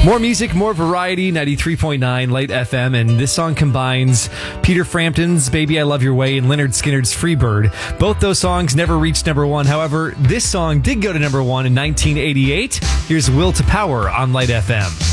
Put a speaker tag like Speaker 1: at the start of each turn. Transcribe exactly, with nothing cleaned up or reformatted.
Speaker 1: More music, more variety, ninety-three point nine Light F M, and this song combines Peter Frampton's Baby I Love Your Way and Lynyrd Skynyrd's Freebird. Both those songs never reached number one. However, this song did go to number one in nineteen eighty-eight. Here's Will to Power on Light F M.